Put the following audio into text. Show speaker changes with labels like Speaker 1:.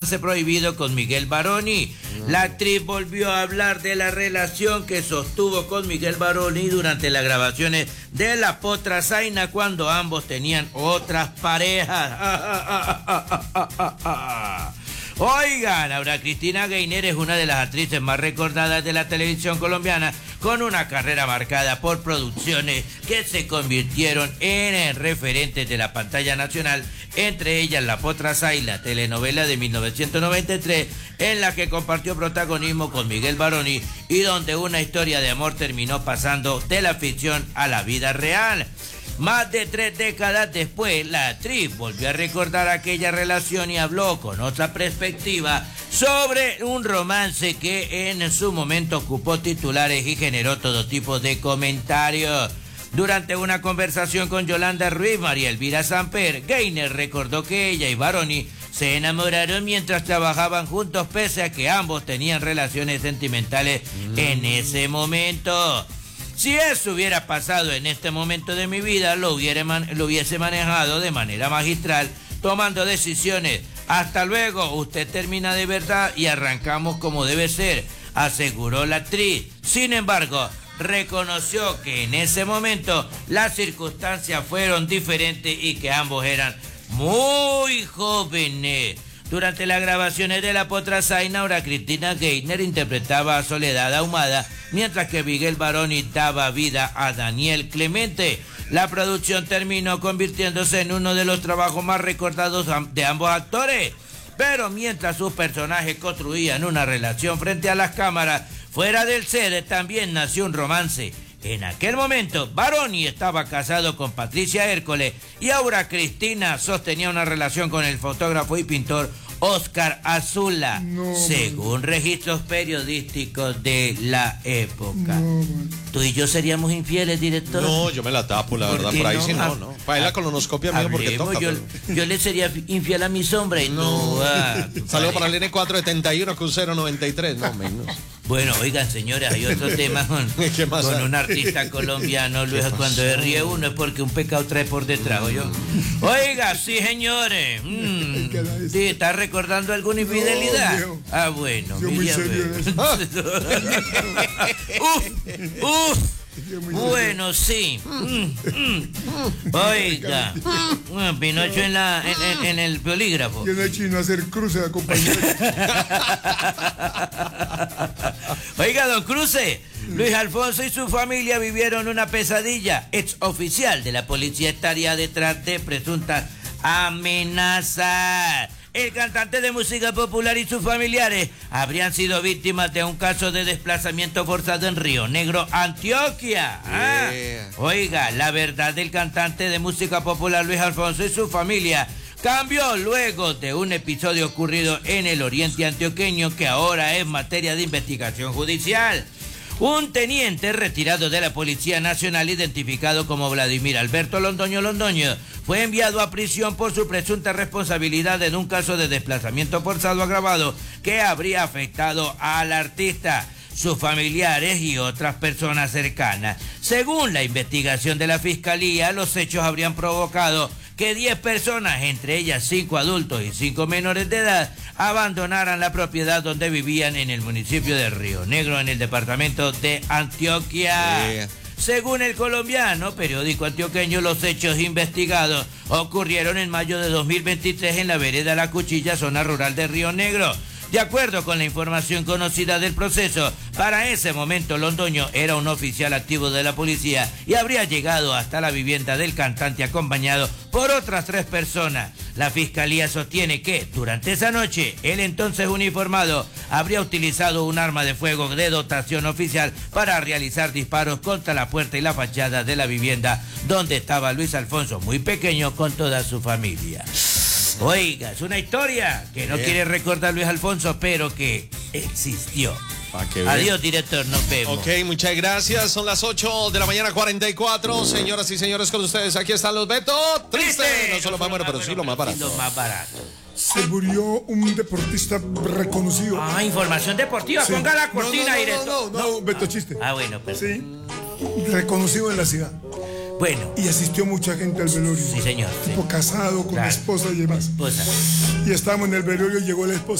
Speaker 1: romance prohibido con Miguel Baroni. La actriz volvió a hablar de la relación que sostuvo con Miguel Baroni durante las grabaciones de La Potra Zaina, cuando ambos tenían otras parejas. Oigan, Aura Cristina Gainer es una de las actrices más recordadas de la televisión colombiana, con una carrera marcada por producciones que se convirtieron en referentes de la pantalla nacional, entre ellas La Potra Zaina, telenovela de 1993, en la que compartió protagonismo con Miguel Baroni y donde una historia de amor terminó pasando de la ficción a la vida real. Más de 3 décadas después, la actriz volvió a recordar aquella relación y habló con otra perspectiva sobre un romance que en su momento ocupó titulares y generó todo tipo de comentarios. Durante una conversación con Yolanda Ruiz, María Elvira Samper, Gainer recordó que ella y Baroni se enamoraron mientras trabajaban juntos, pese a que ambos tenían relaciones sentimentales en ese momento. Si eso hubiera pasado en este momento de mi vida, lo hubiese manejado de manera magistral, tomando decisiones. Hasta luego, usted termina de verdad y arrancamos como debe ser, aseguró la actriz. Sin embargo, reconoció que en ese momento las circunstancias fueron diferentes y que ambos eran muy jóvenes. Durante las grabaciones de La Potra Zaina, Aura Cristina Gainer interpretaba a Soledad Ahumada, mientras que Miguel Baroni daba vida a Daniel Clemente. La producción terminó convirtiéndose en uno de los trabajos más recordados de ambos actores. Pero mientras sus personajes construían una relación frente a las cámaras, fuera del set también nació un romance. En aquel momento, Baroni estaba casado con Patricia Hércules y Aura Cristina sostenía una relación con el fotógrafo y pintor Oscar Azula, según registros periodísticos de la época. ¿Tú y yo seríamos infieles, director?
Speaker 2: No, yo me la tapo, la verdad, por ahí no? Sí no. Para ir la colonoscopia, amigo, porque toca.
Speaker 1: Yo le sería infiel a mi sombra y no.
Speaker 2: Saludos para el N471 con 093, no menos.
Speaker 1: Bueno, oigan, señores, hay otro tema con un artista colombiano. Luego, cuando se ríe uno es porque un pecado trae por detrás, ¿oyó? Oiga, sí, señores. Sí, ¿está recordando alguna infidelidad? No, bueno, mira, bueno, sí. Oiga, Pinocho en el polígrafo.
Speaker 3: Yo no he chino a hacer cruce, compañero.
Speaker 1: Oiga, don Cruce, Luis Alfonso y su familia vivieron una pesadilla. Exoficial de la policía estaría detrás de presuntas amenazas. El cantante de música popular y sus familiares habrían sido víctimas de un caso de desplazamiento forzado en Río Negro, Antioquia. Oiga, la verdad del cantante de música popular Luis Alfonso y su familia cambió luego de un episodio ocurrido en el oriente antioqueño que ahora es materia de investigación judicial. Un teniente retirado de la Policía Nacional, identificado como Vladimir Alberto Londoño, fue enviado a prisión por su presunta responsabilidad en un caso de desplazamiento forzado agravado que habría afectado al artista, sus familiares y otras personas cercanas. Según la investigación de la Fiscalía, los hechos habrían provocado que 10 personas, entre ellas 5 adultos y 5 menores de edad, abandonaran la propiedad donde vivían en el municipio de Río Negro, en el departamento de Antioquia. Según El Colombiano, periódico antioqueño, los hechos investigados ocurrieron en mayo de 2023 en la vereda La Cuchilla, zona rural de Río Negro. De acuerdo con la información conocida del proceso, para ese momento Londoño era un oficial activo de la policía y habría llegado hasta la vivienda del cantante acompañado por otras 3 personas. La fiscalía sostiene que durante esa noche el entonces uniformado habría utilizado un arma de fuego de dotación oficial para realizar disparos contra la puerta y la fachada de la vivienda donde estaba Luis Alfonso, muy pequeño, con toda su familia. Oiga, es una historia que no quiere recordar Luis Alfonso, pero que existió. Adiós, director, nos vemos.
Speaker 2: Ok, muchas gracias. Son las 8 de la mañana, 44. Señoras y señores, con ustedes, aquí están los Beto Triste. No solo más bueno, pero sí lo más barato.
Speaker 1: Lo más barato.
Speaker 3: Se murió un deportista reconocido.
Speaker 1: Información deportiva. Sí. Ponga la cortina, director.
Speaker 3: No, Beto Chiste.
Speaker 1: Bueno, pues.
Speaker 3: Sí, reconocido en la ciudad.
Speaker 1: Bueno.
Speaker 3: Y asistió mucha gente al velorio.
Speaker 1: Sí, señor.
Speaker 3: Tipo casado, con esposa y demás.
Speaker 1: Esposa.
Speaker 3: Y estábamos en el velorio y llegó la esposa.